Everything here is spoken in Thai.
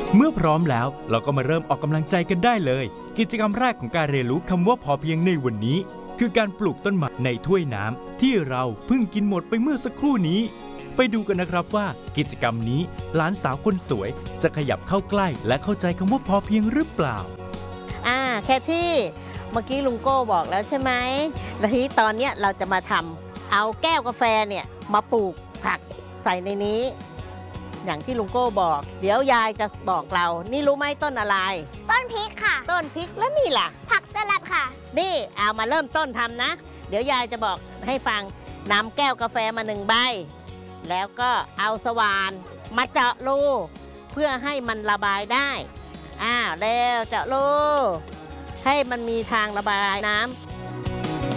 เมื่อพร้อมแล้วเราก็มาเริ่มออกกำลังใจกันได้เลยกิจกรรมแรกของการเรียนรู้คำว่าพอเพียงในวันนี้คือการปลูกต้นไม้ในถ้วยน้ำที่เราเพิ่งกินหมดไปเมื่อสักครู่นี้ไปดูกันนะครับว่ากิจกรรมนี้หลานสาวคนสวยจะขยับเข้าใกล้และเข้าใจคำว่าพอเพียงหรือเปล่าแค่ที่เมื่อกี้ลุงโก้บอกแล้วใช่ไหมแล้วทีตอนเนี้ยเราจะมาทำเอาแก้วกาแฟเนี่ยมาปลูกผักใส่ในนี้อย่างที่ลุงโก้บอกเดี๋ยวยายจะบอกเรานี่รู้ไหมต้นอะไรต้นพริกค่ะต้นพริกแล้วนี่ล่ะผักสลัดค่ะนี่เอามาเริ่มต้นทำนะเดี๋ยวยายจะบอกให้ฟังนำแก้วกาแฟมา1 ใบแล้วก็เอาสว่านมาเจาะรูเพื่อให้มันระบายได้แล้วเจาะรูให้มันมีทางระบายน้